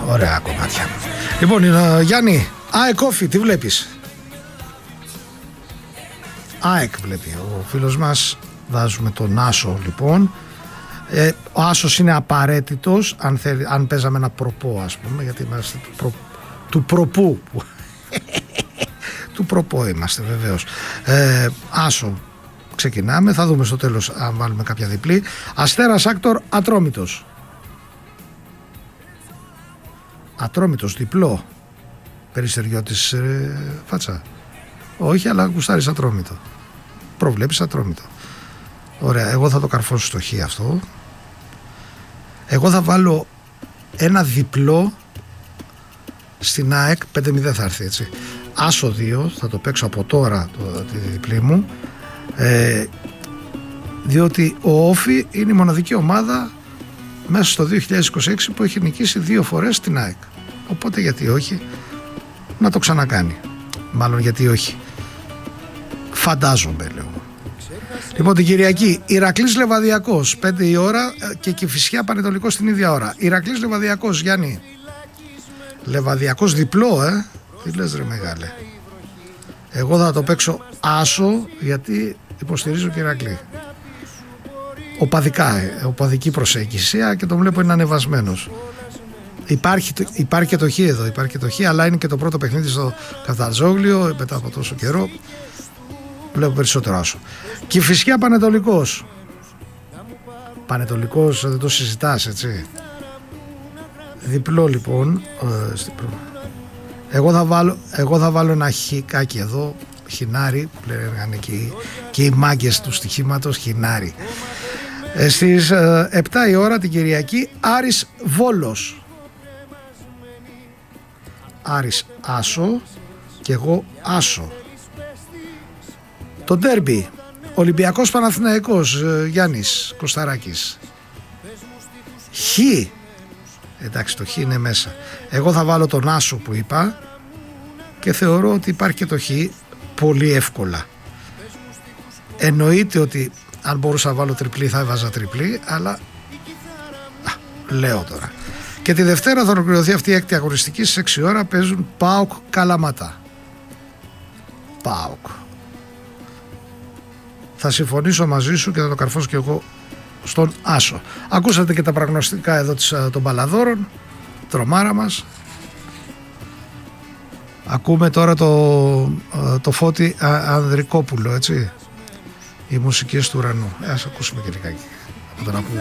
Ωραία κομμάτια. Λοιπόν, Γιάννη, ΑΕΚ Όφη, τι βλέπεις? ΑΕΚ βλέπει ο φίλος μας. Βάζουμε τον Άσο λοιπόν. Ο Άσος είναι απαραίτητος αν παίζαμε ένα προπό, ας πούμε, γιατί είμαστε του προπού. Του προπό είμαστε βεβαίως. Άσο ξεκινάμε, θα δούμε στο τέλος αν βάλουμε κάποια διπλή. Αστέρας Άκτορ Ατρόμητος. Ατρόμητος διπλό. Περιστεριώτης φάτσα. Όχι, αλλά γουστάρεις Ατρόμητο. Προβλέπεις Ατρόμητο. Ωραία, εγώ θα το καρφώσω στο χ αυτό. Εγώ θα βάλω ένα διπλό στην ΑΕΚ. 5-0 θα έρθει, έτσι. Άσο 2, θα το παίξω από τώρα τη διπλή μου, διότι ο Όφη είναι η μοναδική ομάδα μέσα στο 2026 που έχει νικήσει 2 φορές την ΑΕΚ. Οπότε γιατί όχι να το ξανακάνει. Μάλλον γιατί όχι. Φαντάζομαι, λέω. Λοιπόν, την Κυριακή Ηρακλής Λεβαδιακός 5 η ώρα και Κηφισιά Πανετολικός την ίδια ώρα. Ηρακλής Λεβαδιακός, Γιάννη. Λεβαδιακός διπλό, τι λες ρε μεγάλε? Εγώ θα το παίξω άσο, γιατί υποστηρίζω και Ηρακλή. Οπαδική προσέγγιση και τον βλέπω είναι ανεβασμένος. Υπάρχει και το χ εδώ, υπάρχει και το χ, αλλά είναι και το πρώτο παιχνίδι στο Καφτατζόγλιο μετά από τόσο καιρό. Βλέπω περισσότερο άσο. Κηφισιά Πανετολικός. Πανετολικός δεν το συζητάς, έτσι. Διπλό λοιπόν. Εγώ θα βάλω ένα χικάκι εδώ. Χινάρι, που λένε και οι μάγκες του στοιχήματος, χινάρι. Στις 7 η ώρα την Κυριακή Άρης Βόλος. Άρης άσο και εγώ άσο. Το ντέρμπι Ολυμπιακός Παναθηναϊκός, Γιάννης Κωσταράκης. Χ. Εντάξει, το χ είναι μέσα. Εγώ θα βάλω τον άσο που είπα και θεωρώ ότι υπάρχει και το χ πολύ εύκολα. Εννοείται ότι αν μπορούσα να βάλω τριπλή θα έβαζα τριπλή, αλλά λέω τώρα. Και τη Δευτέρα θα ολοκληρωθεί αυτή η έκτη αγωνιστική. Στις 6 ώρα παίζουν ΠΑΟΚ Καλαμάτα. ΠΑΟΚ. Θα συμφωνήσω μαζί σου και θα το καρφώσω και εγώ στον άσο. Ακούσατε και τα προγνωστικά εδώ των μπαλαδόρων, τρομάρα μας. Ακούμε τώρα το Φώτη Ανδρικόπουλο, έτσι. Οι μουσικές του ουρανού. Ας ακούσουμε και λιγάκι.